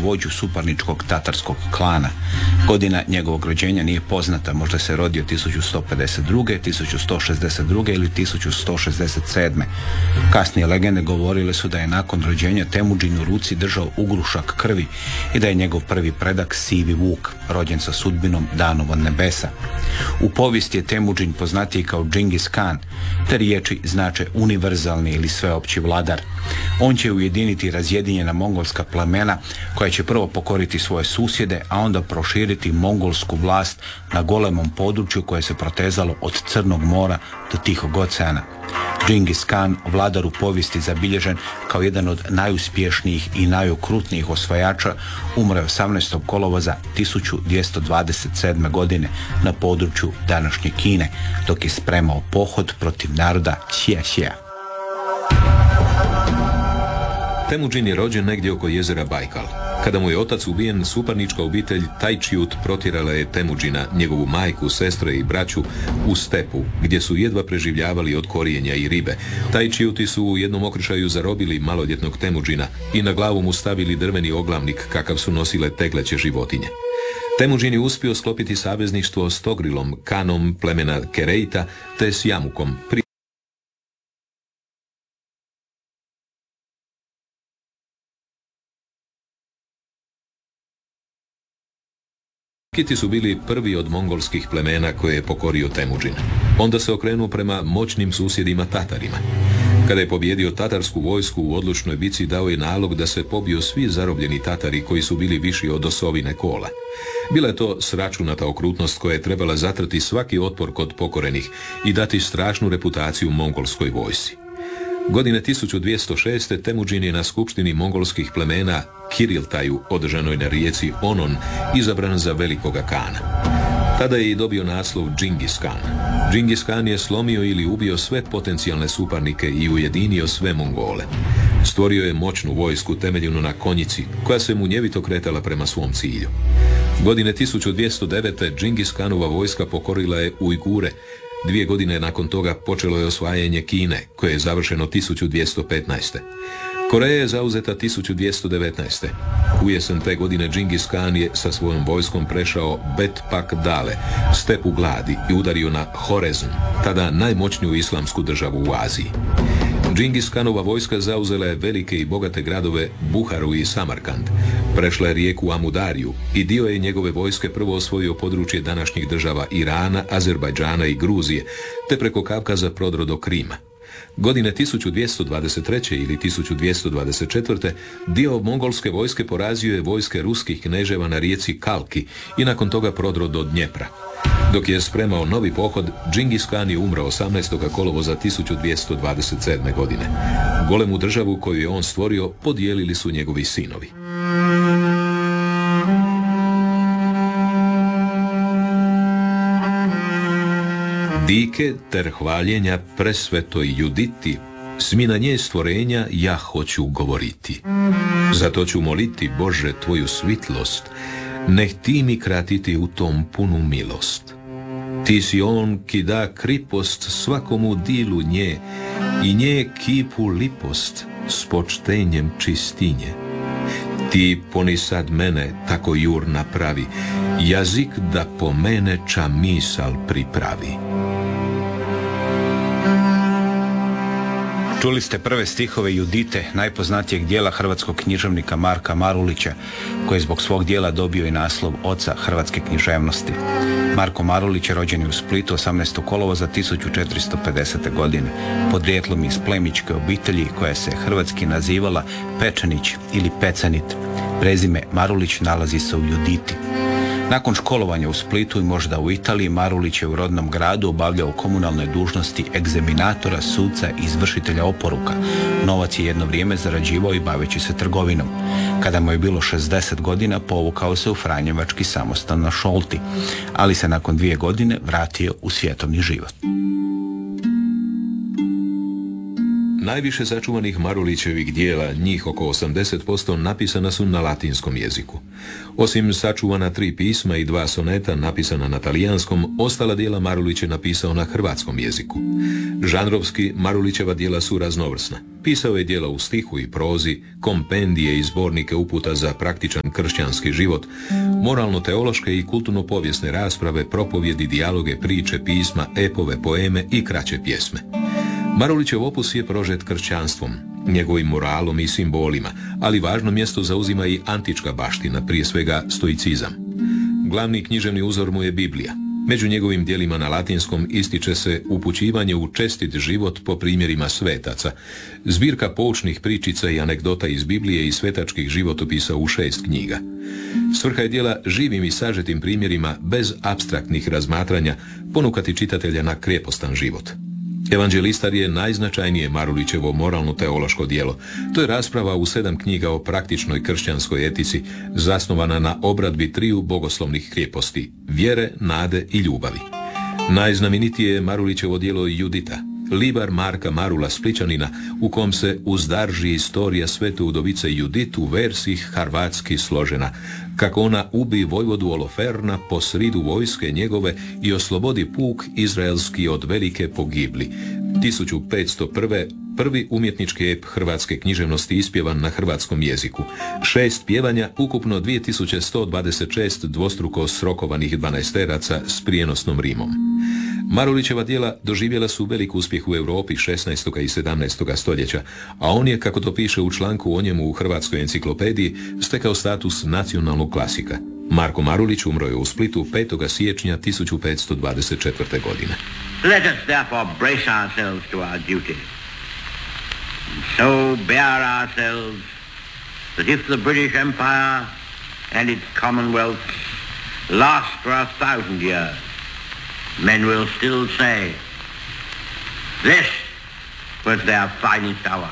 vođu suparničkog tatarskog klana. Godina njegovog rođenja nije poznata, možda se rodio 1152., 1162. ili 1167. Kasnije legende govorile su da je nakon rođenja Temudžin u ruci držao ugrušak krvi i da je njegov prvi predak Sivi Vuk, rođen sa sudbinom danom od nebesa. U povijesti je Temudžin poznatiji kao Džingis Kan, te riječi znače univerzalni ili sveopći vladar. On će ujediniti razjedinjena mongolska plemena koja će prvo pokoriti svoje susjede, a onda proširiti mongolsku vlast na golemom području koje se protezalo od Crnog mora do Tihog oceana. Džingis Kan, vladar u povijesti zabilježen kao jedan od najuspješnijih i najokrutnijih osvajača, umro je 18. kolovoza 1227. godine na području današnje Kine, dok je spremao pohod protiv naroda Xia. Temudžin je rođen negdje oko jezera Bajkal. Kada mu je otac ubijen, suparnička obitelj Tajčiut protjerala je Temudžina, njegovu majku, sestre i braću u stepu, gdje su jedva preživljavali od korijenja i ribe. Tajčiuti su u jednom okršaju zarobili maloljetnog Temudžina i na glavu mu stavili drveni oglavnik kakav su nosile tegleće životinje. Temudžin je uspio sklopiti savezništvo s Togrilom, Kanom plemena Kereita, te s Jamukom, Kiti su bili prvi od mongolskih plemena koje je pokorio Temudžin. Onda se okrenuo prema moćnim susjedima Tatarima. Kada je pobjedio tatarsku vojsku u odlučnoj bici, dao je nalog da se pobiju svi zarobljeni Tatari koji su bili viši od osovine kola. Bila je to sračunata okrutnost koja je trebala zatrti svaki otpor kod pokorenih i dati strašnu reputaciju mongolskoj vojsci. Godine 1206. Temudžin je na skupštini mongolskih plemena Kiriltaju, održanoj na rijeci Onon, izabran za velikoga Kana. Tada je i dobio naslov Džingis Kan. Džingis Kan je slomio ili ubio sve potencijalne suparnike i ujedinio sve Mongole. Stvorio je moćnu vojsku temeljenu na konjici, koja se munjevito kretala prema svom cilju. Godine 1209. Džingis Kanova vojska pokorila je Ujgure. 2 godine nakon toga počelo je osvajanje Kine, koje je završeno 1215. Koreja je zauzeta 1219. U jesen te godine Džingis Kan je sa svojom vojskom prešao Bet Pak Dale, stepu gladi, i udario na Horezm, tada najmoćniju islamsku državu u Aziji. Džingis Kanova vojska zauzela je velike i bogate gradove Buharu i Samarkand, prešla je rijeku Amudariju i dio je njegove vojske prvo osvojio područje današnjih država Irana, Azerbajdžana i Gruzije, te preko Kavkaza prodro do Krima. Godine 1223. ili 1224. dio mongolske vojske porazio je vojske ruskih kneževa na rijeci Kalki i nakon toga prodro do Dnjepra. Dok je spremao novi pohod, Džingis Kan je umro 18. kolovoza 1227. godine. Golemu državu koju je on stvorio podijelili su njegovi sinovi. Dike ter hvaljenja presvetoj Juditi, smi na nje stvorenja ja hoću govoriti. Zato ću moliti, Bože, tvoju svitlost, neh ti mi kratiti u tom punu milost. Ti si on ki da kripost svakomu dilu nje i nje kipu lipost s počtenjem čistinje. Ti poni sad mene tako jur napravi, jazik da po mene ča misal pripravi. Čuli ste prve stihove Judite, najpoznatijeg dijela hrvatskog književnika Marka Marulića, koji je zbog svog dijela dobio i naslov oca hrvatske književnosti. Marko Marulić je rođen u Splitu 18. kolovoza 1450. godine, podrijetlom iz plemićke obitelji koja se hrvatski nazivala Pečanić ili Pecanit. Prezime Marulić nalazi se u Juditi. Nakon školovanja u Splitu i možda u Italiji, Marulić je u rodnom gradu obavljao komunalne dužnosti egzaminatora, suca i izvršitelja oporuka. Novac je jedno vrijeme zarađivao i baveći se trgovinom. Kada mu je bilo 60 godina, povukao se u franjevački samostan na Šolti, ali se nakon 2 godine vratio u svjetovni život. Najviše sačuvanih Marulićevih dijela, njih oko 80%, napisana su na latinskom jeziku. Osim sačuvana 3 pisma i 2 soneta napisana na talijanskom, ostala dijela Marulić je napisao na hrvatskom jeziku. Žanrovski Marulićeva dijela su raznovrsna. Pisao je djela u stihu i prozi, kompendije i zbornike uputa za praktičan kršćanski život, moralno-teološke i kulturno-povijesne rasprave, propovjedi, dijaloge, priče, pisma, epove, poeme i kraće pjesme. Marulićev opus je prožet kršćanstvom, njegovim moralom i simbolima, ali važno mjesto zauzima i antička baština, prije svega stoicizam. Glavni književni uzor mu je Biblija. Među njegovim djelima na latinskom ističe se upućivanje u čestit život po primjerima svetaca, zbirka poučnih pričica i anegdota iz Biblije i svetačkih životopisa u 6 knjiga. Svrha je djela živim i sažetim primjerima bez apstraktnih razmatranja ponukati čitatelja na krepostan život. Evanđelistar je najznačajnije Marulićevo moralno-teološko djelo. To je rasprava u 7 knjiga o praktičnoj kršćanskoj etici, zasnovana na obradbi 3 bogoslovnih krijeposti, vjere, nade i ljubavi. Najznamenitije je Marulićevo djelo Judita, libar Marka Marula Splićanina, u kom se uzdarži istorija svete udovice Judit u verziji harvatski složena, kako ona ubi vojvodu Oloferna po sridu vojske njegove i oslobodi puk izraelski od velike pogibli. 1501. prvi umjetnički ep hrvatske književnosti ispjevan na hrvatskom jeziku. 6 pjevanja, ukupno 2126 dvostruko srokovanih 12-teraca s prijenosnom rimom. Marulićeva djela doživjela su velik uspjeh u Europi 16. i 17. stoljeća, a on je, kako to piše u članku o njemu u Hrvatskoj enciklopediji, stekao status nacionalnog klasika. Marko Marulić umro je u Splitu 5. siječnja 1524. godine. Let us therefore brace ourselves to our duty, and so bear ourselves that if the British Empire and its commonwealths last for 1,000 years, men will still say, this was their finest hour.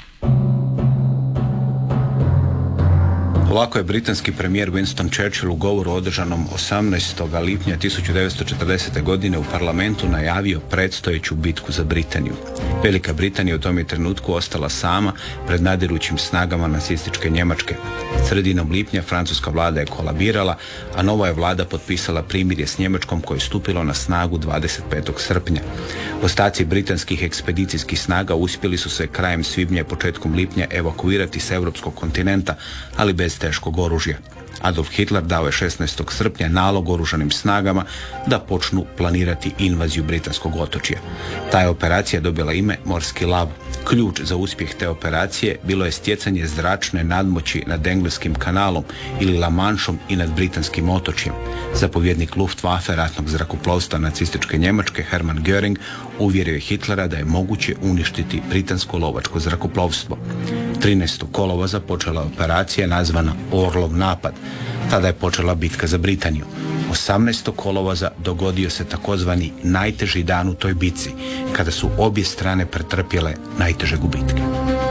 Ovako je britanski premijer Winston Churchill u govoru održanom 18. lipnja 1940. godine u parlamentu najavio predstojeću bitku za Britaniju. Velika Britanija u tom je trenutku ostala sama pred nadirućim snagama nacističke Njemačke. Sredinom lipnja francuska vlada je kolabirala, a nova je vlada potpisala primirje s Njemačkom koje je stupilo na snagu 25. srpnja. Ostaci britanskih ekspedicijskih snaga uspjeli su se krajem svibnja i početkom lipnja evakuirati s europskog kontinenta, ali bez teškog oružja. Adolf Hitler dao je 16. srpnja nalog oružanim snagama da počnu planirati invaziju britanskog otočja. Ta je operacija dobila ime Morski lav. Ključ za uspjeh te operacije bilo je stjecanje zračne nadmoći nad engleskim kanalom ili La Manchom i nad britanskim otočjem. Zapovjednik Luftwaffe ratnog zrakoplovstva nacističke Njemačke Hermann Göring uvjerio je Hitlera da je moguće uništiti britansko lovačko zrakoplovstvo. 13. kolovoza počela operacija nazvana Orlov napad. Tada je počela bitka za Britaniju. 18. kolovoza dogodio se takozvani najteži dan u toj bitci, kada su obje strane pretrpjele najteže gubitke.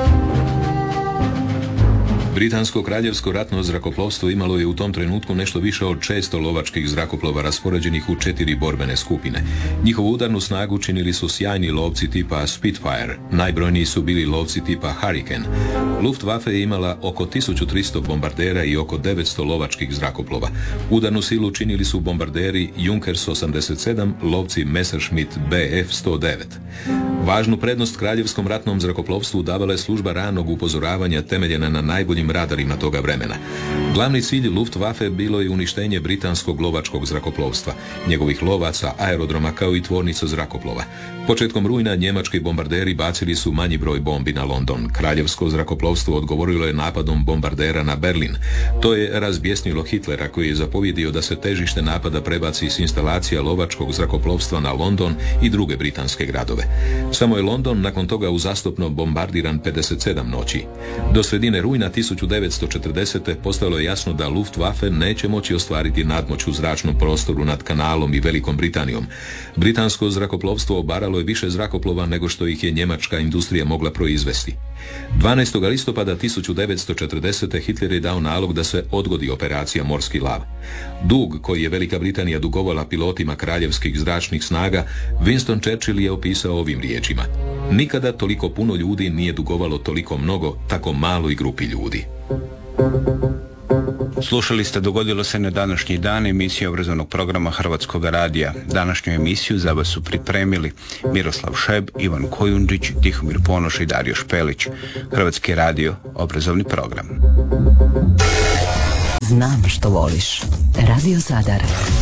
Britansko kraljevsko ratno zrakoplovstvo imalo je u tom trenutku nešto više od 600 lovačkih zrakoplova raspoređenih u 4 borbene skupine. Njihovu udarnu snagu činili su sjajni lovci tipa Spitfire, najbrojniji su bili lovci tipa Hurricane. Luftwaffe je imala oko 1300 bombardera i oko 900 lovačkih zrakoplova. Udarnu silu činili su bombarderi Junkers 87, lovci Messerschmitt Bf 109. Važnu prednost kraljevskom ratnom zrakoplovstvu davala je služba ranog upozoravanja temeljena na najboljim radarima toga vremena. Glavni cilj Luftwaffe bilo je uništenje britanskog lovačkog zrakoplovstva, njegovih lovaca, aerodroma kao i tvornica zrakoplova. Početkom rujna njemački bombarderi bacili su manji broj bombi na London. Kraljevsko zrakoplovstvo odgovorilo je napadom bombardera na Berlin. To je razbjesnilo Hitlera, koji je zapovjedio da se težište napada prebaci s instalacija lovačkog zrakoplovstva na London i druge britanske gradove. Samo je London nakon toga uzastopno bombardiran 57 noći. Do sredine rujna 1940. postalo je jasno da Luftwaffe neće moći ostvariti nadmoć u zračnom prostoru nad kanalom i Velikom Britanijom. Britansko zrakoplovstvo obaralo je više zrakoplova nego što ih je njemačka industrija mogla proizvesti. 12. listopada 1940. Hitler je dao nalog da se odgodi operacija Morski lav. Dug koji je Velika Britanija dugovala pilotima kraljevskih zračnih snaga, Winston Churchill je opisao ovim riječima: nikada toliko puno ljudi nije dugovalo toliko mnogo tako maloj grupi ljudi. Slušali ste Dogodilo se na današnji dan, emisiju obrazovnog programa Hrvatskog radija. Današnju emisiju za vas su pripremili Miroslav Šeb, Ivan Kojundžić, Tihomir Ponoš i Dario Špelić. Hrvatski radio, obrazovni program. Znam što voliš. Radio Zadar.